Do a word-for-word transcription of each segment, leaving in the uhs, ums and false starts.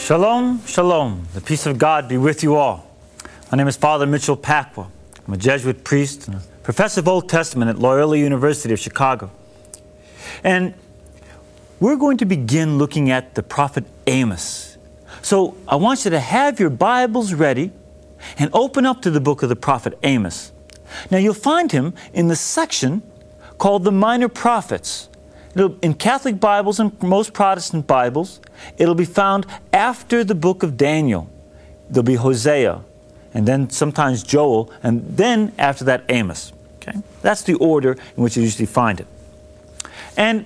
Shalom, shalom. The peace of God be with you all. My name is Father Mitchell Pacwa. I'm a Jesuit priest and a professor of Old Testament at Loyola University of Chicago. And we're going to begin looking at the prophet Amos. So I want you to have your Bibles ready and open up to the book of the prophet Amos. Now you'll find him in the section called the Minor Prophets. It'll, in Catholic Bibles and most Protestant Bibles, it'll be found after the book of Daniel. There'll be Hosea, and then sometimes Joel, and then after that Amos. Okay? That's the order in which you usually find it. And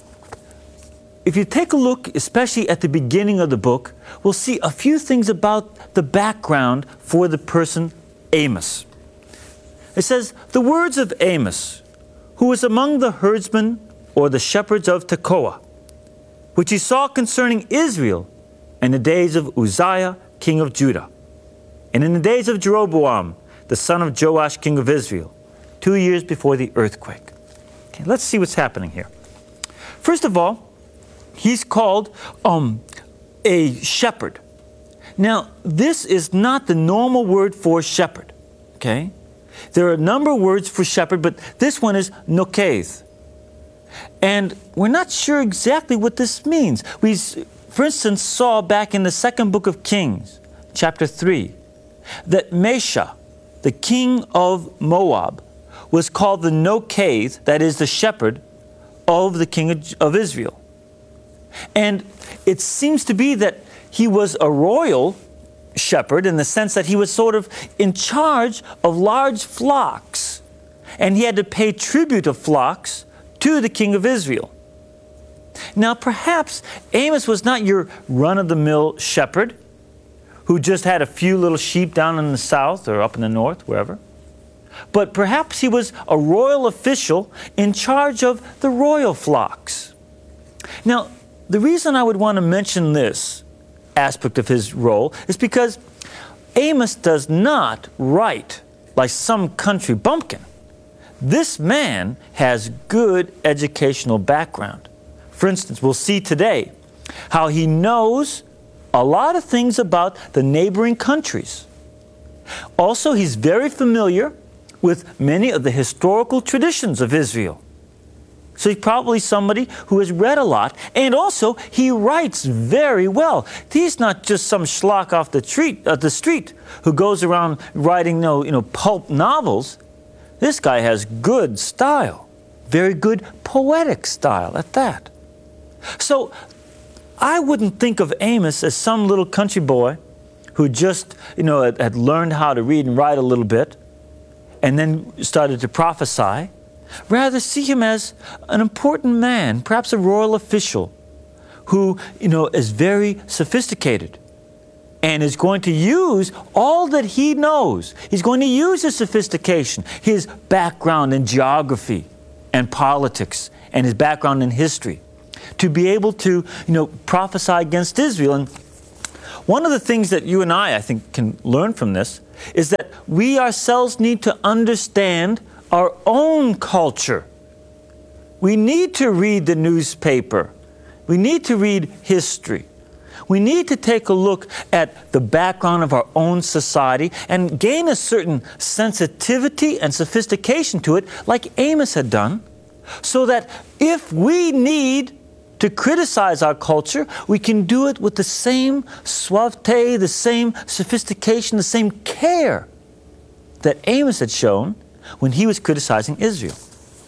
if you take a look, especially at the beginning of the book, we'll see a few things about the background for the person Amos. It says, the words of Amos, who was among the herdsmen or the shepherds of Tekoa, which he saw concerning Israel in the days of Uzziah, king of Judah, and in the days of Jeroboam, the son of Joash, king of Israel, two years before the earthquake. Okay, let's see what's happening here. First of all, he's called um, a shepherd. Now, this is not the normal word for shepherd. Okay? There are a number of words for shepherd, but this one is noketh. And we're not sure exactly what this means. We, for instance, saw back in the second book of Kings, chapter three, that Mesha, the king of Moab, was called the noketh, that is the shepherd, of the king of Israel. And it seems to be that he was a royal shepherd in the sense that he was sort of in charge of large flocks. And he had to pay tribute of flocks to the king of Israel. Now perhaps Amos was not your run-of-the-mill shepherd who just had a few little sheep down in the south or up in the north, wherever. But perhaps he was a royal official in charge of the royal flocks. Now, the reason I would want to mention this aspect of his role is because Amos does not write like some country bumpkin. This man has good educational background. For instance, we'll see today how he knows a lot of things about the neighboring countries. Also, he's very familiar with many of the historical traditions of Israel. So he's probably somebody who has read a lot, and also he writes very well. He's not just some schlock off the street, uh, the street who goes around writing, you know, you know, pulp novels. This guy has good style, very good poetic style at that. So I wouldn't think of Amos as some little country boy who just, you know, had, had learned how to read and write a little bit and then started to prophesy. Rather, see him as an important man, perhaps a royal official who, you know, is very sophisticated and is going to use all that he knows. He's going to use his sophistication, his background in geography and politics, and his background in history, to be able to, you know, prophesy against Israel. And one of the things that you and I, I think, can learn from this is that we ourselves need to understand our own culture. We need to read the newspaper. We need to read history. We need to take a look at the background of our own society and gain a certain sensitivity and sophistication to it, like Amos had done, so that if we need to criticize our culture, we can do it with the same suavité, the same sophistication, the same care that Amos had shown when he was criticizing Israel.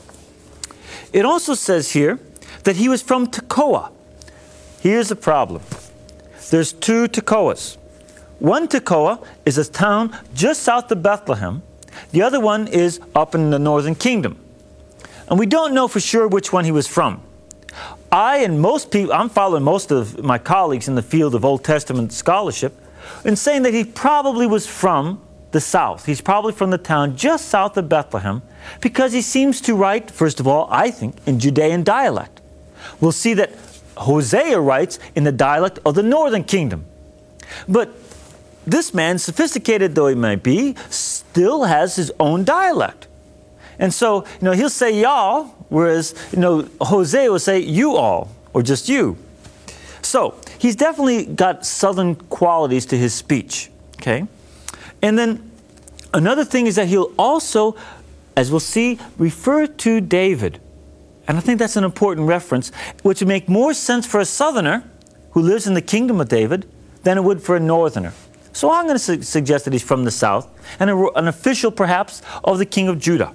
It also says here that he was from Tekoa. Here's the problem. There's two Tekoas. One Tekoa is a town just south of Bethlehem. The other one is up in the northern kingdom. And we don't know for sure which one he was from. I and most people, I'm following most of my colleagues in the field of Old Testament scholarship in saying that he probably was from the south. He's probably from the town just south of Bethlehem because he seems to write, first of all, I think, in Judean dialect. We'll see that Hosea writes in the dialect of the northern kingdom. But this man, sophisticated though he might be, still has his own dialect. And so, you know, he'll say y'all, whereas, you know, Hosea will say you all, or just you. So, he's definitely got southern qualities to his speech, okay? And then another thing is that he'll also, as we'll see, refer to David. And I think that's an important reference, which would make more sense for a southerner who lives in the kingdom of David than it would for a northerner. So I'm going to su- suggest that he's from the south, and a, an official perhaps of the king of Judah.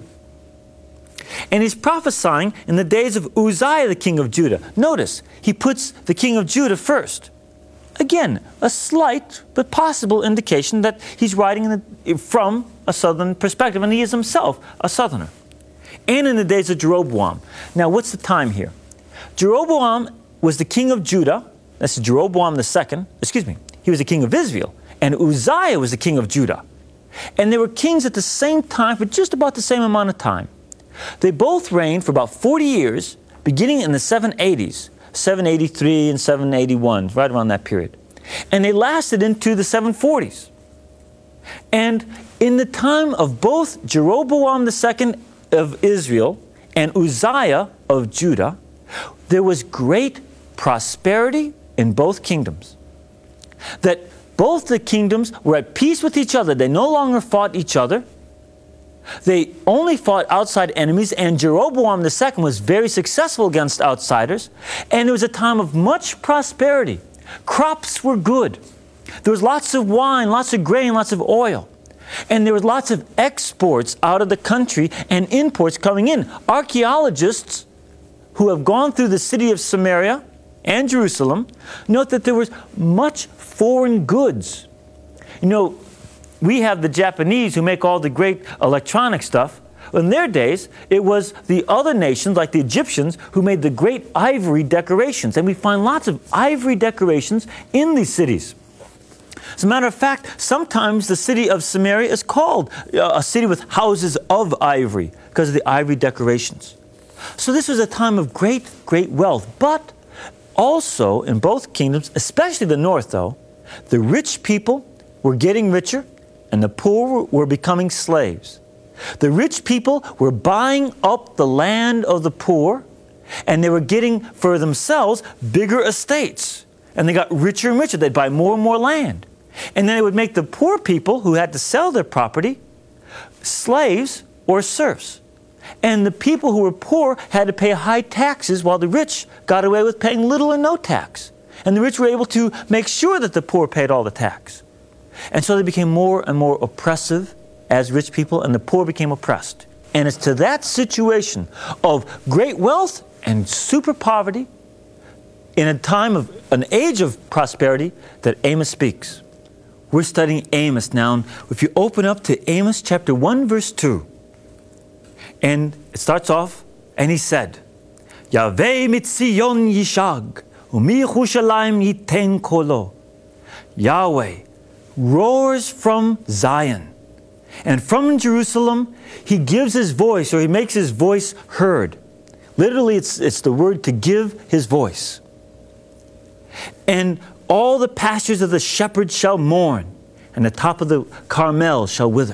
And he's prophesying in the days of Uzziah, the king of Judah. Notice, he puts the king of Judah first. Again, a slight but possible indication that he's writing in the, from a southern perspective, and he is himself a southerner. And in the days of Jeroboam. Now, what's the time here? Jeroboam was the king of Judah. That's Jeroboam the second. Excuse me. He was the king of Israel. And Uzziah was the king of Judah. And they were kings at the same time for just about the same amount of time. They both reigned for about forty years, beginning in the seven eighties, seven eighty-three and seven eighty-one, right around that period. And they lasted into the seven forties. And in the time of both Jeroboam the second of Israel and Uzziah of Judah, there was great prosperity in both kingdoms. That both the kingdoms were at peace with each other. They no longer fought each other. They only fought outside enemies, and Jeroboam the second was very successful against outsiders. And it was a time of much prosperity. Crops were good. There was lots of wine, lots of grain, lots of oil. And there was lots of exports out of the country and imports coming in. Archaeologists who have gone through the city of Samaria and Jerusalem note that there was much foreign goods. You know, we have the Japanese who make all the great electronic stuff. In their days, it was the other nations, like the Egyptians, who made the great ivory decorations. And we find lots of ivory decorations in these cities. As a matter of fact, sometimes the city of Samaria is called a city with houses of ivory because of the ivory decorations. So this was a time of great, great wealth. But also in both kingdoms, especially the north though, the rich people were getting richer and the poor were becoming slaves. The rich people were buying up the land of the poor, and they were getting for themselves bigger estates. And they got richer and richer. They'd buy more and more land. And then it would make the poor people who had to sell their property slaves or serfs. And the people who were poor had to pay high taxes while the rich got away with paying little or no tax. And the rich were able to make sure that the poor paid all the tax. And so they became more and more oppressive as rich people, and the poor became oppressed. And it's to that situation of great wealth and super poverty in a time of an age of prosperity that Amos speaks. We're studying Amos now. If you open up to Amos chapter one, verse two, and it starts off, and he said, Yahweh mitzion yishag, u'miyerushalayim yiten kolo. Yahweh roars from Zion, and from Jerusalem he gives his voice, or he makes his voice heard. Literally, it's, it's the word to give his voice. And all the pastures of the shepherds shall mourn, and the top of the Carmel shall wither.